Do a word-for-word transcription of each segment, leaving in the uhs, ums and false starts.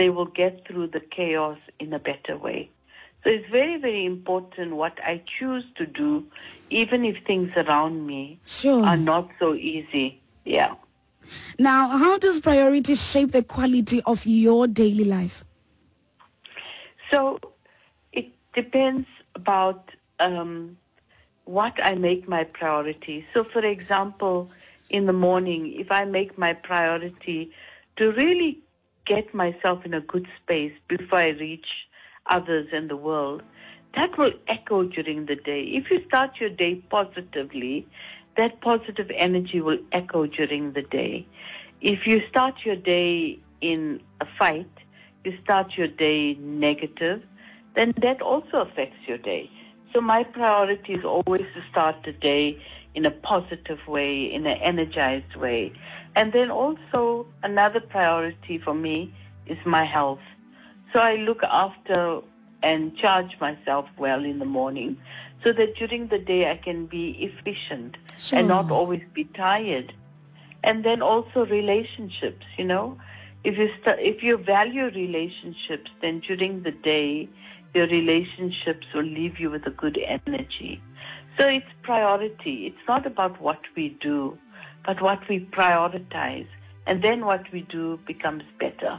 they will get through the chaos in a better way. So it's very, very important what I choose to do, even if things around me sure. are not so easy. Yeah. Now, how does priority shape the quality of your daily life? So it depends about um, what I make my priority. So, for example, in the morning, if I make my priority to really get myself in a good space before I reach others in the world, that will echo during the day. If you start your day positively, that positive energy will echo during the day. If you start your day in a fight, you start your day negative, then that also affects your day. So my priority is always to start the day in a positive way, in an energized way. And then also another priority for me is my health. So I look after and charge myself well in the morning so that during the day I can be efficient sure. and not always be tired. And then also relationships, you know. If you st- if you value relationships, then during the day, your relationships will leave you with a good energy. So it's priority. It's not about what we do, but what we prioritize. And then what we do becomes better.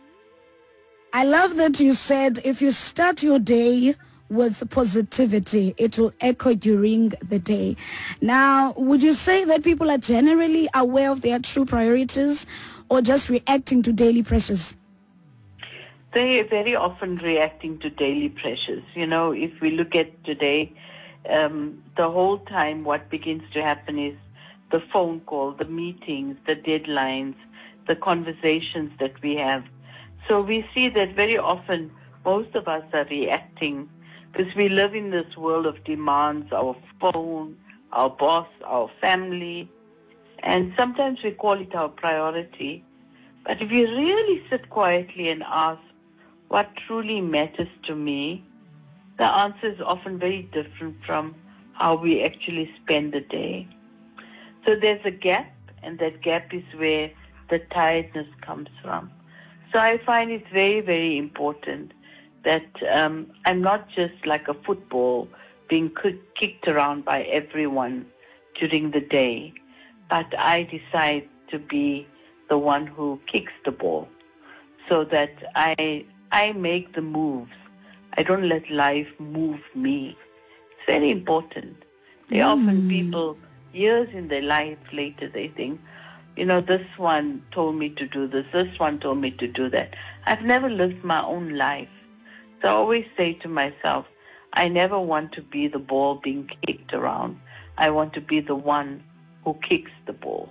I love that you said if you start your day with positivity, it will echo during the day. Now, would you say that people are generally aware of their true priorities or just reacting to daily pressures? They are very often reacting to daily pressures. You know, if we look at today, um, the whole time what begins to happen is the phone call, the meetings, the deadlines, the conversations that we have. So we see that very often most of us are reacting because we live in this world of demands, our phone, our boss, our family, and sometimes we call it our priority. But if you really sit quietly and ask, what truly matters to me, the answer is often very different from how we actually spend the day. So there's a gap, and that gap is where the tiredness comes from. So I find it very, very important that um, I'm not just like a football being kicked around by everyone during the day, but I decide to be the one who kicks the ball so that I I make the moves. I don't let life move me. It's very important. There are mm. often people, years in their life later, they think, you know, this one told me to do this, this one told me to do that. I've never lived my own life. So I always say to myself, I never want to be the ball being kicked around. I want to be the one who kicks the ball.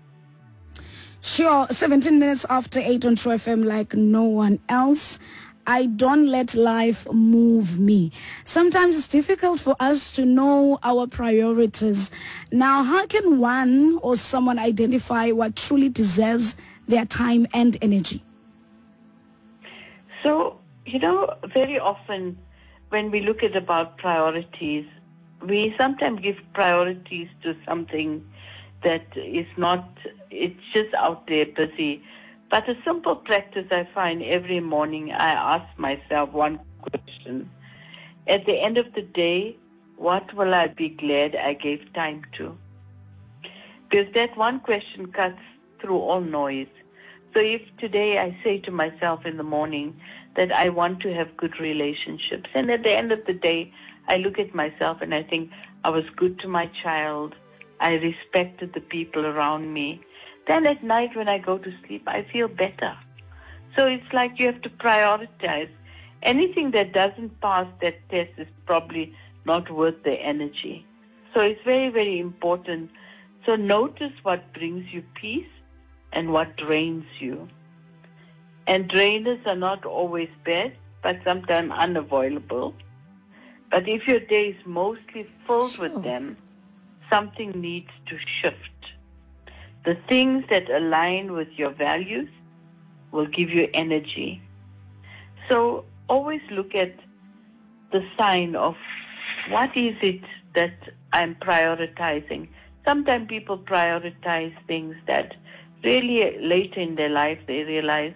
Sure, seventeen minutes after eight on True F M, like no one else. I don't let life move me. Sometimes it's difficult for us to know our priorities. Now, how can one or someone identify what truly deserves their time and energy? So, you know, very often when we look at about priorities, we sometimes give priorities to something that is not, it's just out there busy. But a simple practice I find every morning, I ask myself one question. At the end of the day, what will I be glad I gave time to? Because that one question cuts through all noise. So if today I say to myself in the morning that I want to have good relationships, and at the end of the day, I look at myself and I think I was good to my child, I respected the people around me, then at night when I go to sleep, I feel better. So it's like you have to prioritize. Anything that doesn't pass that test is probably not worth the energy. So it's very, very important. So notice what brings you peace and what drains you. And drainers are not always bad, but sometimes unavoidable. But if your day is mostly filled Sure. with them, something needs to shift. The things that align with your values will give you energy. So always look at the sign of what is it that I'm prioritizing. Sometimes people prioritize things that really later in their life they realize it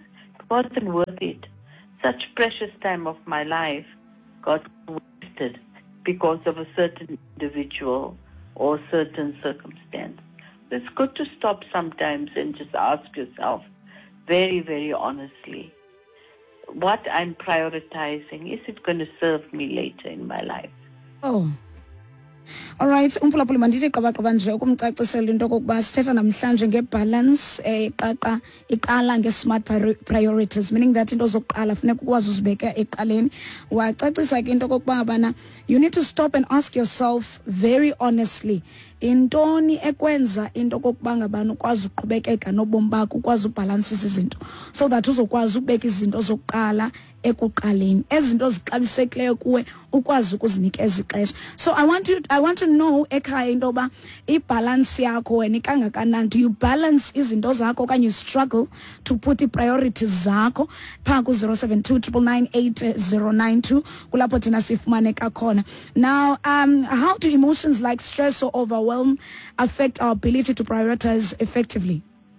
wasn't worth it. Such precious time of my life got wasted because of a certain individual or certain circumstance. It's good to stop sometimes and just ask yourself very, very honestly, what I'm prioritizing, is it going to serve me later in my life? Oh. All right, umphulaphuli mandithi qabaqaba nje ukumcacisela into kokuba sithetha namhlanje ngebalance eqaqa iqala nge-smart priorities, meaning that into zokuqala funeka ukwazi uzibeka eqaleni. Wacacisa ke into kokuba bana you need to stop and ask yourself very honestly, intoni ekwenza into kokuba ngabana ukwazi uqhubekeka nobomi bakho, ukwazi ubalansisa izinto so that uzokwazi ukubeka izinto zokuqala ekuqaleni, ezinto zixabisekileyo kuwe ukwazi ukuzinikeza ixesha. So I want you I want to know ekhaya into ba ibalance yakho wena ikangakanani. Do you balance izinto zakho okanye you struggle to put i-priorities zakho? Phaa ku zero seven two nine nine eight zero nine two kulapho thina sifumaneka khona. Now um how do emotions like stress or overwhelm affect our ability to prioritize effectively?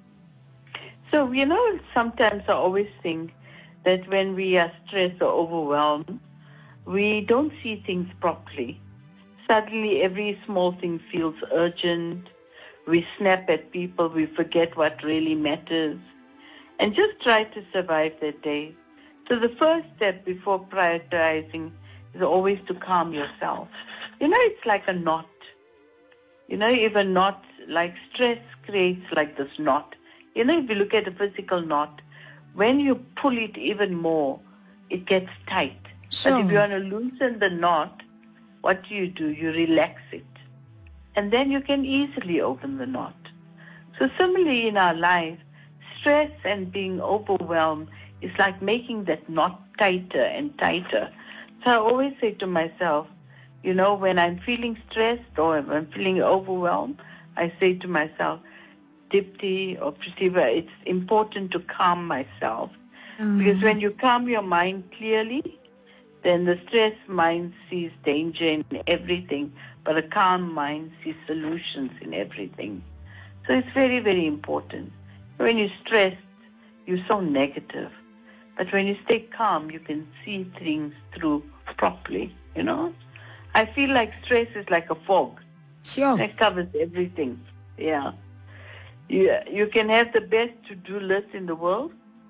So, you know, sometimes I always think that when we are stressed or overwhelmed, we don't see things properly. Suddenly, every small thing feels urgent. We snap at people. We forget what really matters. And just try to survive that day. So the first step before prioritizing is always to calm yourself. You know, it's like a knot. You know, if a knot, like stress creates like this knot. You know, if you look at a physical knot, when you pull it even more, it gets tight. Sure. But if you want to loosen the knot, what do you do? You relax it. And then you can easily open the knot. So similarly in our life, stress and being overwhelmed is like making that knot tighter and tighter. So I always say to myself, you know, when I'm feeling stressed or I'm feeling overwhelmed, I say to myself, Dipti or Pratibha, it's important to calm myself. Mm. Because when you calm your mind clearly, then the stressed mind sees danger in everything, but a calm mind sees solutions in everything. So it's very, very important. When you're stressed, you're so negative. But when you stay calm, you can see things through properly, you know. I feel like stress is like a fog. Sure. It covers everything. Yeah. You, you can have the best to-do list in the world,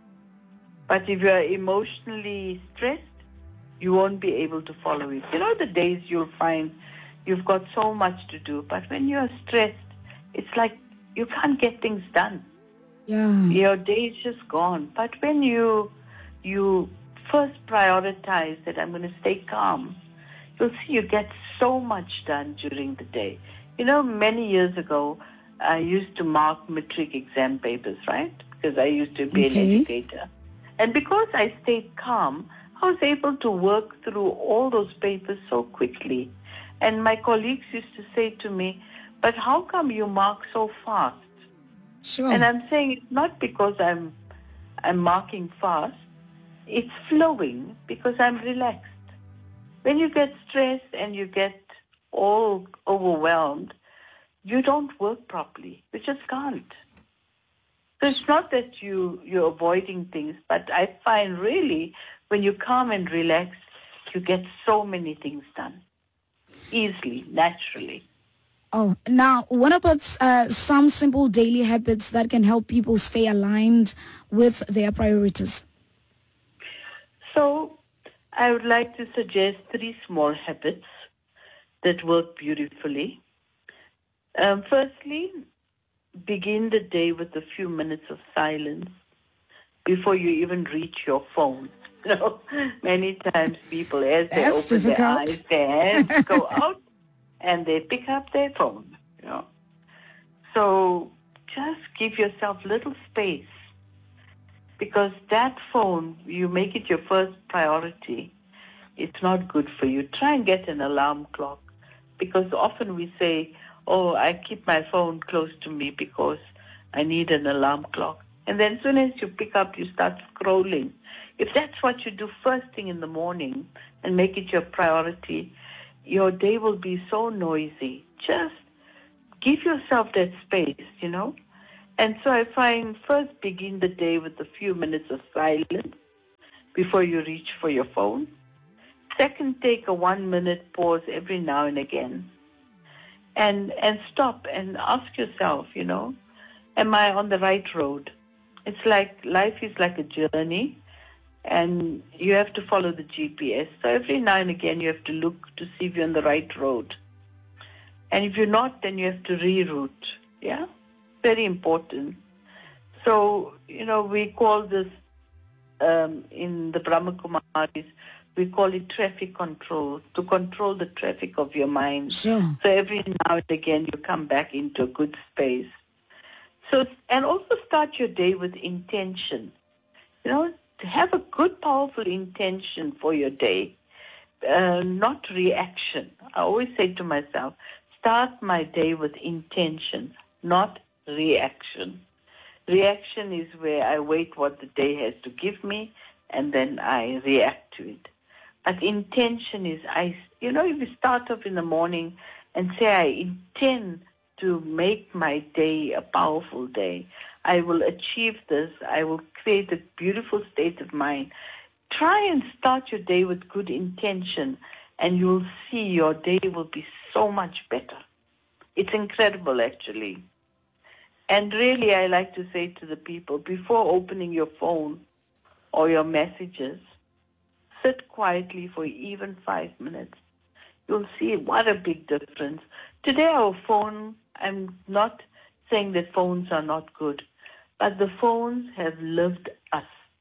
but if you're emotionally stressed, you won't be able to follow it. You know, the days you'll find you've got so much to do, but when you're stressed, it's like you can't get things done. Yeah. Your day is just gone. But when you you first prioritize that I'm going to stay calm, you'll see you get so much done during the day. You know, many years ago, I used to mark matric exam papers, right? Because I used to be Okay. an educator. And because I stayed calm, I was able to work through all those papers so quickly. And my colleagues used to say to me, but how come you mark so fast? Sure. And I'm saying it's not because I'm I'm marking fast. It's flowing because I'm relaxed. When you get stressed and you get all overwhelmed, you don't work properly. You just can't. So it's not that you, you're avoiding things, but I find really when you calm and relax, you get so many things done easily, naturally. Oh, now what about uh, some simple daily habits that can help people stay aligned with their priorities? So I would like to suggest three small habits that work beautifully. Um, firstly, begin the day with a few minutes of silence before you even reach your phone. You know, many times people, as they That's open difficult. their eyes, their hands go out and they pick up their phone. You know, so just give yourself little space, because that phone, you make it your first priority. It's not good for you. Try and get an alarm clock, because often we say, oh, I keep my phone close to me because I need an alarm clock. And then as soon as you pick up, you start scrolling. If that's what you do first thing in the morning and make it your priority, your day will be so noisy. Just give yourself that space, you know. And so I find first begin the day with a few minutes of silence before you reach for your phone. Second, take a one minute pause every now and again. And and stop and ask yourself, you know, am I on the right road? It's like life is like a journey, and you have to follow the G P S. So every now and again you have to look to see if you're on the right road. And if you're not, then you have to reroute. Yeah? Very important. So, you know, we call this, um, in the Brahma Kumaris, we call it traffic control, to control the traffic of your mind. Sure. So every now and again you come back into a good space. So, and also start your day with intention. You know, to have a good, powerful intention for your day, uh, not reaction. I always say to myself, start my day with intention, not reaction. Reaction is where I wait what the day has to give me, and then I react to it. But intention is, I, you know, if you start off in the morning and say, I intend to make my day a powerful day, I will achieve this, I will create a beautiful state of mind. Try and start your day with good intention, and you'll see your day will be so much better. It's incredible, actually. And really, I like to say to the people, before opening your phone or your messages, sit quietly for even five minutes. You'll see what a big difference. Today, our phone, I'm not saying that phones are not good, but the phones have lived us.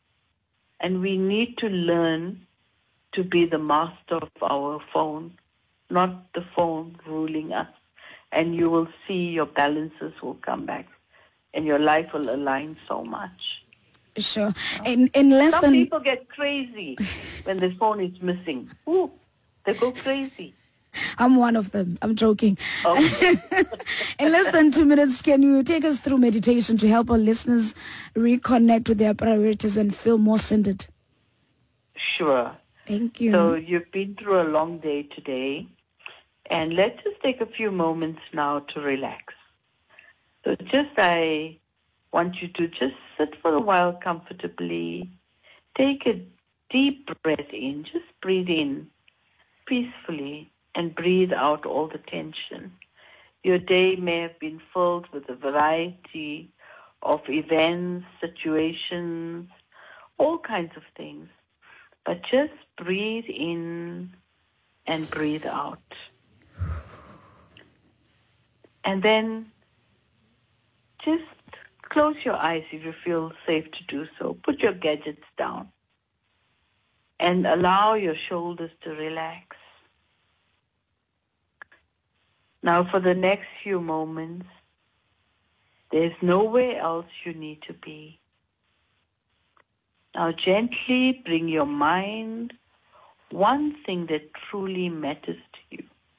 And we need to learn to be the master of our phone, not the phone ruling us. And you will see your balances will come back and your life will align so much. Sure. In, in less Some than... people get crazy when the phone is missing. Ooh, they go crazy. I'm one of them. I'm joking. Okay. In less than two minutes, can you take us through meditation to help our listeners reconnect with their priorities and feel more centered? Sure. Thank you. So you've been through a long day today, and let's just take a few moments now to relax. So just I want you to just sit for a while comfortably. Take a deep breath in. Just breathe in peacefully and breathe out all the tension. Your day may have been filled with a variety of events, situations, all kinds of things. But just breathe in and breathe out. And then just close your eyes if you feel safe to do so. Put your gadgets down and allow your shoulders to relax. Now for the next few moments, there's nowhere else you need to be. Now gently bring your mind one thing that truly matters to you.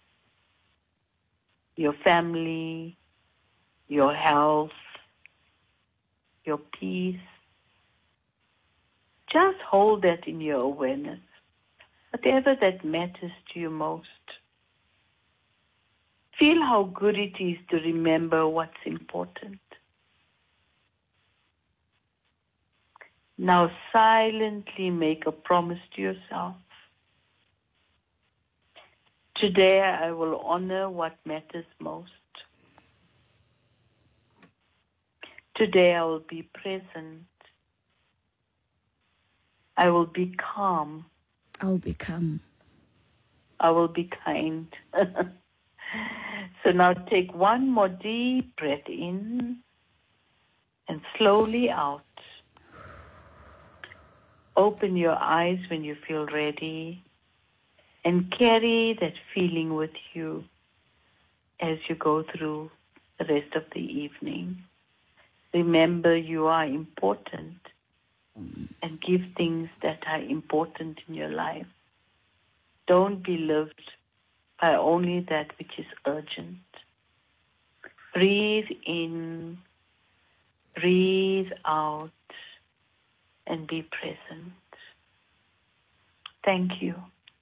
Your family, your health, your peace. Just hold that in your awareness, whatever that matters to you most. Feel how good it is to remember what's important. Now silently make a promise to yourself. Today I will honor what matters most. Today I will be present. I will be calm. I'll become. I will be kind. So now take one more deep breath in and slowly out. Open your eyes when you feel ready and carry that feeling with you as you go through the rest of the evening. Remember, you are important, and give things that are important in your life. Don't be lived by only that which is urgent. Breathe in, breathe out, and be present. Thank you.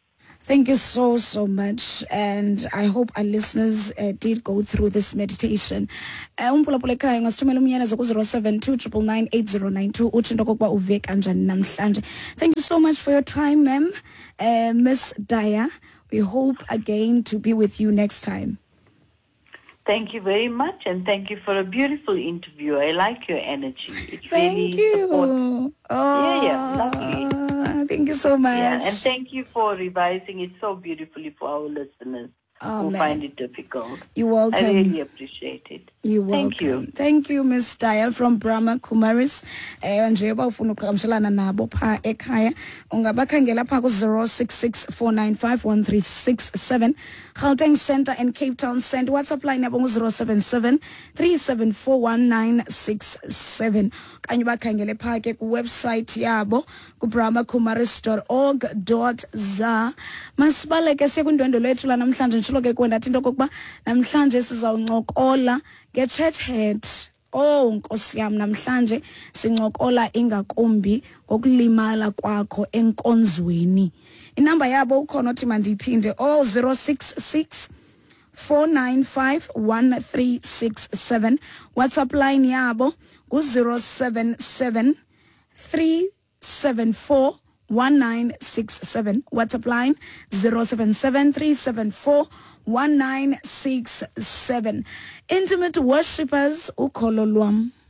Thank you so, so much. And I hope our listeners uh, did go through this meditation. Umpulapule ekhaya ngasithumela umyalezo ku zero seven two nine nine eight zero nine two utsho into kokuba uve kanjani namhlanje. Thank you so much for your time, ma'am. Uh, Miss Daya, we hope again to be with you next time. Thank you very much, and thank you for a beautiful interview. I like your energy. It's thank really you. Supportive. Oh, yeah, yeah, lovely. Thank you so much. Yeah, and thank you for revising it so beautifully for our listeners oh, who man. find it difficult. You're welcome. I really appreciate it. You're welcome. Thank you. Thank you, Miss Daya from Brahma Kumaris. Eh njengoba ufuna ukuqhagamshelana nabo pha ekhaya ungabakhangela pha ku zero six six four nine five one three six seven. Gauteng Center and Cape Town Center. WhatsApp line yabo ngu zero seven seven three seven four one nine six seven. Kanye bakhangele pha ke ku website yabo ku brahma kumaris dot org dot za. Masibaleke sekundwendo lethu la namhlanje njalo ke kwenda into kokuba namhlanje sizawuncokola nge-chat head. Oh nkosi yam, namhlanje sincokola ingakumbi ngokulimala kwakho enkonzweni. Inamba yabo ukhona othi mandiphinde oh zero six six four nine five one three six seven. WhatsApp line yabo ku zero seven seven three seven four one nine six seven. WhatsApp line zero seven seven three seven four one nine six seven. Intimate worshippers, ukholo lwam.